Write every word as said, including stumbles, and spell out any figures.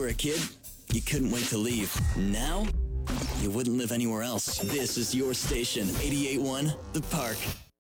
were a kid, you couldn't wait to leave. Now, you wouldn't live anywhere else. This is your station, eighty-eight point one, The Park.